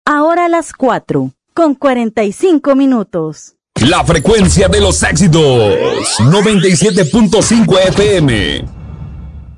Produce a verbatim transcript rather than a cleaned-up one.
Ahora las cuatro, con cuarenta y cinco minutos. La frecuencia de los éxitos, noventa y siete punto cinco F M.